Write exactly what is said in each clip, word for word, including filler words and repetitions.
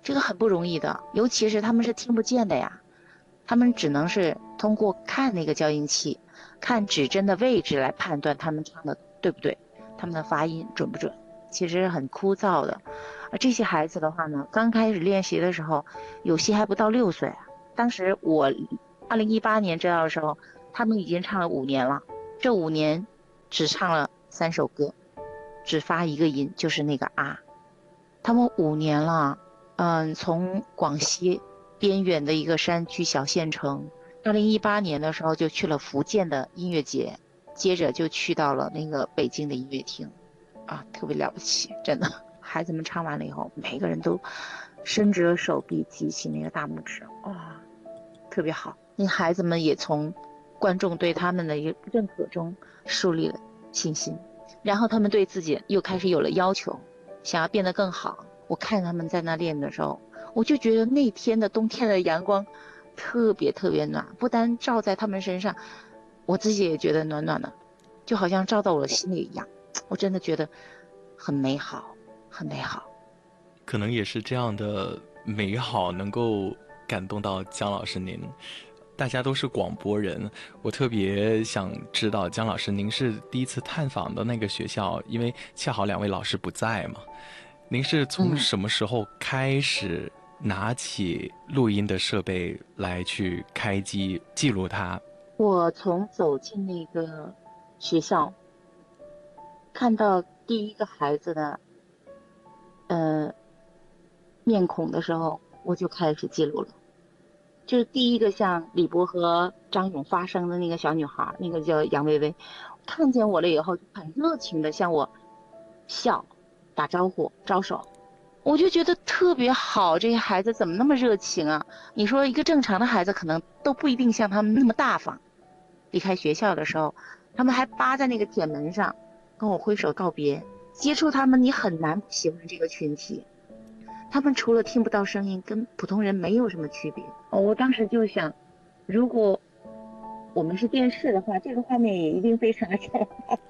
这个很不容易的，尤其是他们是听不见的呀，他们只能是通过看那个调音器，看指针的位置来判断他们唱的对不对，他们的发音准不准，其实很枯燥的。而这些孩子的话呢，刚开始练习的时候，有些还不到六岁啊。当时我二零一八年知道的时候，他们已经唱了五年了，这五年只唱了三首歌，只发一个音，就是那个啊。他们五年了，嗯，从广西边远的一个山区小县城，二零一八年的时候就去了福建的音乐节，接着就去到了那个北京的音乐厅，啊，特别了不起，真的。孩子们唱完了以后，每个人都伸直了手臂，举起那个大拇指，哇、哦，特别好。那孩子们也从观众对他们的一个认可中树立了信心，然后他们对自己又开始有了要求，想要变得更好。我看他们在那练的时候，我就觉得那天的冬天的阳光特别特别暖，不单照在他们身上，我自己也觉得暖暖的，就好像照到我的心里一样。我真的觉得很美好，很美好。 可能也是这样的美好能够感动到姜老师您。大家都是广播人，我特别想知道姜老师您是第一次探访的那个学校，因为恰好两位老师不在嘛，您是从嗯， 什么时候开始拿起录音的设备来去开机记录它？ 我从走进那个学校，看到第一个孩子的呃面孔的时候，我就开始记录了。就是第一个向李博和张勇发声的那个小女孩，那个叫杨薇薇，看见我了以后就很热情的向我笑、打招呼、招手，我就觉得特别好。这些孩子怎么那么热情啊？你说一个正常的孩子可能都不一定像他们那么大方。离开学校的时候，他们还扒在那个铁门上跟我挥手告别。接触他们，你很难不喜欢这个群体。他们除了听不到声音，跟普通人没有什么区别。哦，我当时就想，如果我们是电视的话，这个画面也一定非常的好。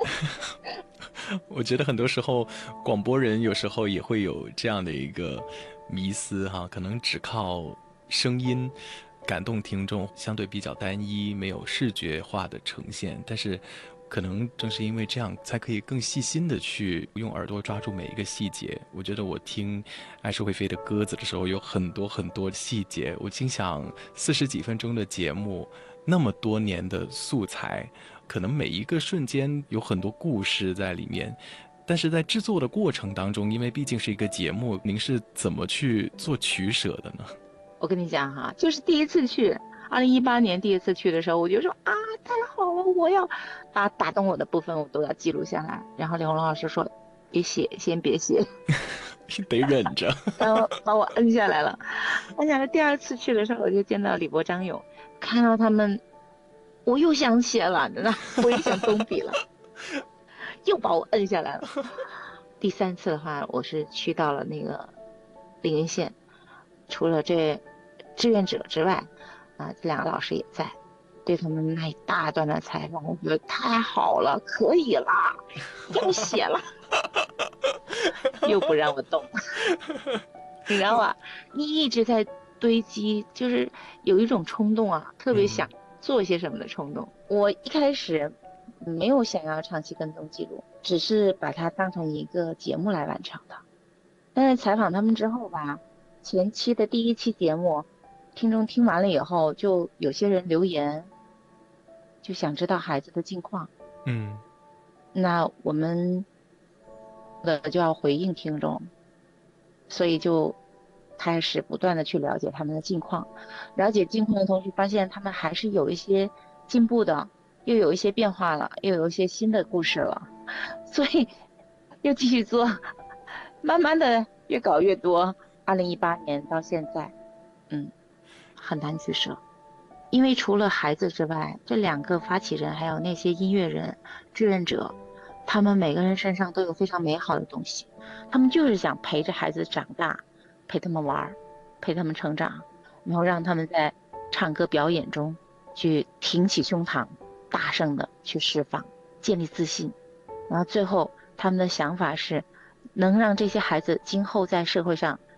我觉得很多时候广播人有时候也会有这样的一个迷思哈，可能只靠声音感动听众，相对比较单一，没有视觉化的呈现。但是可能正是因为这样，才可以更细心的去用耳朵抓住每一个细节。我觉得我听爱是会飞的鸽子的时候，有很多很多细节，我心想四十几分钟的节目，那么多年的素材，可能每一个瞬间有很多故事在里面。但是在制作的过程当中，因为毕竟是一个节目，您是怎么去做取舍的呢？ 我跟你讲哈，就是第一次去，二零一八年第一次去的时候，我就说啊，太好了，我要把打动我的部分我都要记录下来。然后刘红老师说，别写，先别写， 得忍着。 然后把我摁下来了。摁下来，第二次去的时候，我就见到李博、张勇，看到他们，我又想写了，真的，我也想动笔了，又把我摁下来了。第三次的话，我是去到了那个灵云县，除了这志愿者之外，啊，这两个老师也在，对他们那一大段的采访，我觉得太好了，可以啦，要写了，又不让我动，你知道吧？你一直在堆积，就是有一种冲动啊，特别嗯想做些什么的冲动。我一开始没有想要长期跟踪记录，只是把它当成一个节目来完成的。但是采访他们之后吧，前期的第一期节目，听众听完了以后，就有些人留言，就想知道孩子的近况。 嗯， 那我们的就要回应听众，所以就开始不断的去了解他们的近况，了解近况的同时，发现他们还是有一些进步的，又有一些变化了，又有一些新的故事了，所以又继续做，慢慢的越搞越多。二零一八年到现在，嗯，很难取舍。因为除了孩子之外，这两个发起人还有那些音乐人、志愿者，他们每个人身上都有非常美好的东西，他们就是想陪着孩子长大，陪他们玩儿，陪他们成长，然后让他们在唱歌表演中去挺起胸膛，大声的去释放，建立自信。然后最后他们的想法是，能让这些孩子今后在社会上